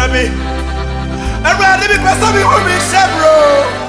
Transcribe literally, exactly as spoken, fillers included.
me. Everybody be person me who me share bro.